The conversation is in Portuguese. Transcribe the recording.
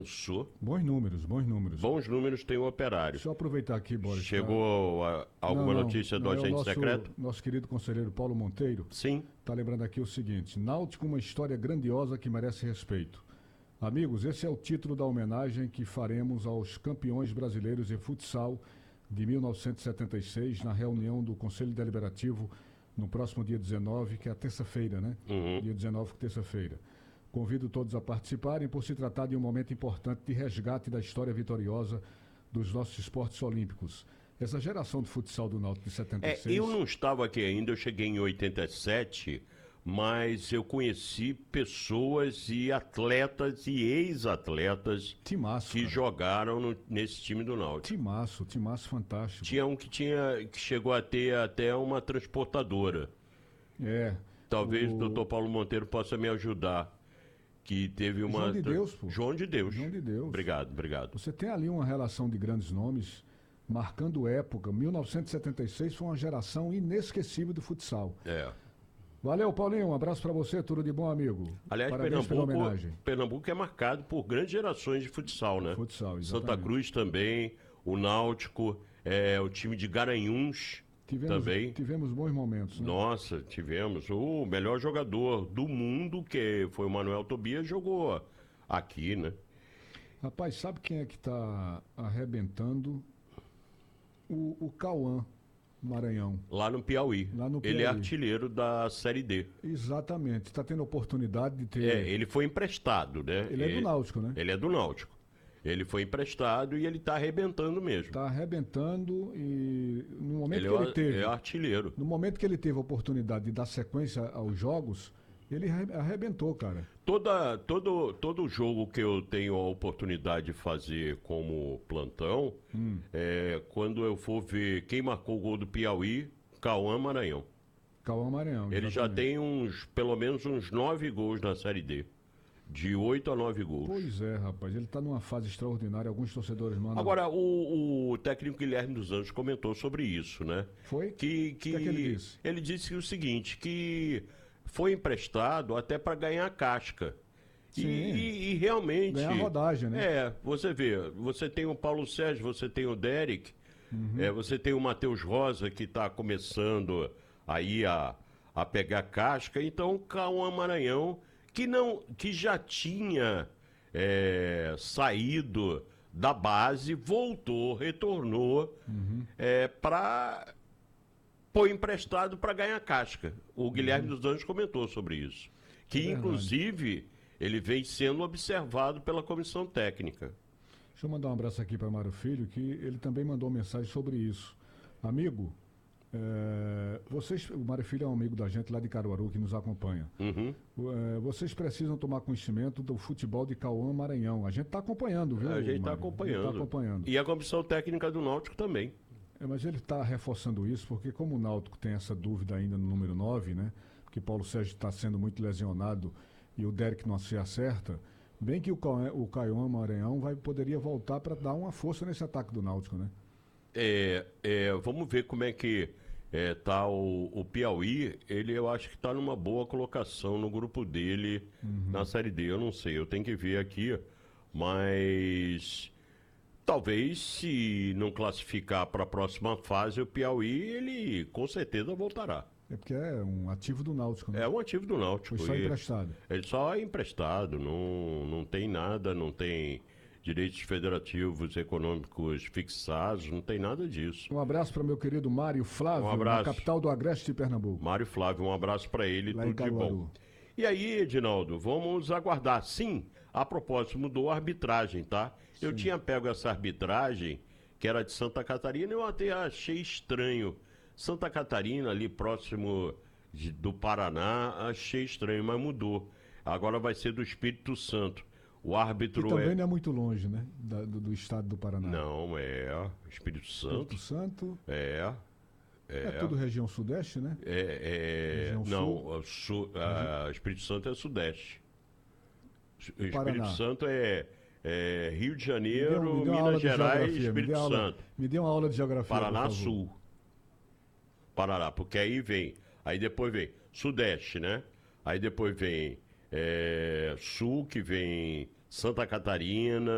Sou. Bons números, bons números. Bons números tem o Operário. Deixa eu aproveitar aqui, Boris. Chegou alguma notícia do não, é o agente secreto? nosso querido conselheiro Paulo Monteiro. Sim. Está lembrando aqui o seguinte: Náutico, uma história grandiosa que merece respeito. Amigos, esse é o título da homenagem que faremos aos campeões brasileiros de futsal de 1976 na reunião do Conselho Deliberativo no próximo dia 19, que é a terça-feira, né? Dia 19, terça-feira. Convido todos a participarem por se tratar de um momento importante de resgate da história vitoriosa dos nossos esportes olímpicos. Essa geração de futsal do Náutico de 76... Eu não estava aqui ainda, eu cheguei em 87, mas eu conheci pessoas e atletas e ex-atletas que jogaram nesse time do Náutico. Timaço fantástico. Tinha um que chegou a ter até uma transportadora. Talvez o doutor Paulo Monteiro possa me ajudar. Que teve uma... João de Deus, pô. João de Deus. João de Deus. Obrigado. Você tem ali uma relação de grandes nomes, marcando época. 1976 foi uma geração inesquecível do futsal. Valeu, Paulinho. Um abraço pra você. Tudo de bom, amigo. Aliás, parabéns pela homenagem. Pernambuco é marcado por grandes gerações de futsal, né? Futsal, exatamente. Santa Cruz também, o Náutico, o time de Garanhuns... Tivemos bons momentos, né? Nossa, tivemos. O melhor jogador do mundo, que foi o Manuel Tobias, jogou aqui, né? Rapaz, sabe quem é que tá arrebentando? O Cauã Maranhão. Lá no Piauí. Ele é artilheiro da Série D. Exatamente. Está tendo oportunidade de ter... ele foi emprestado, né? Ele é do Náutico, né? Ele é do Náutico. Ele foi emprestado e ele está arrebentando mesmo. Está arrebentando e no momento ele que ele teve... é artilheiro. No momento que ele teve a oportunidade de dar sequência aos jogos, ele arrebentou, cara. Todo jogo que eu tenho a oportunidade de fazer como plantão, quando eu for ver quem marcou o gol do Piauí, Cauã Maranhão. Cauã Maranhão, ele já tem pelo menos uns 9 gols na Série D. De 8 a 9 gols. Pois é, rapaz. Ele está numa fase extraordinária. Alguns torcedores mandam... Agora, o técnico Guilherme dos Anjos comentou sobre isso, né? Foi? O que ele disse? Ele disse o seguinte, que foi emprestado até para ganhar casca. Sim. E realmente... Ganhar rodagem, né? Você vê. Você tem o Paulo Sérgio, você tem o Derek, você tem o Matheus Rosa, que está começando aí a pegar casca. Então, o Cauã Maranhão... que já tinha saído da base, retornou para pôr emprestado para ganhar casca. O Guilherme dos Anjos comentou sobre isso. Que, inclusive, ele vem sendo observado pela comissão técnica. Deixa eu mandar um abraço aqui para Mário Filho, que ele também mandou mensagem sobre isso. Amigo... o Mário Filho é um amigo da gente lá de Caruaru que nos acompanha. Vocês precisam tomar conhecimento do futebol de Cauã Maranhão. A gente está acompanhando, viu? A gente está acompanhando. E a comissão técnica do Náutico também. Mas ele está reforçando isso porque como o Náutico tem essa dúvida ainda no número 9, né? Porque Paulo Sérgio está sendo muito lesionado e o Derek não se acerta, bem que o Cauã Maranhão poderia voltar para dar uma força nesse ataque do Náutico, né? Vamos ver como é que tá o Piauí. Eu acho que está numa boa colocação no grupo dele na Série D. Eu não sei, eu tenho que ver aqui, mas talvez se não classificar para a próxima fase, o Piauí, ele com certeza voltará. Porque é um ativo do Náutico, né? É um ativo do Náutico. Foi só emprestado. Ele só é emprestado, não tem nada, não tem... direitos federativos econômicos fixados, não tem nada disso. Um abraço para meu querido Mário Flávio, na capital do Agreste de Pernambuco. Mário Flávio, um abraço para ele, lá tudo de bom. E aí, Edinaldo, vamos aguardar. Sim, a propósito, mudou a arbitragem, tá? Sim. Eu tinha pego essa arbitragem, que era de Santa Catarina, eu até achei estranho. Santa Catarina, ali próximo do Paraná, achei estranho, mas mudou. Agora vai ser do Espírito Santo. O árbitro e também não é muito longe, né? Do estado do Paraná. Não, Espírito Santo. Espírito Santo. É tudo região sudeste, né? Não, Espírito Santo é sudeste. Espírito Paraná. Santo é Rio de Janeiro, Minas Gerais e Espírito Santo. Me dê uma aula de geografia. Paraná Sul. Paraná, porque aí depois vem Sudeste, né? Aí depois vem Sul, que vem Santa Catarina,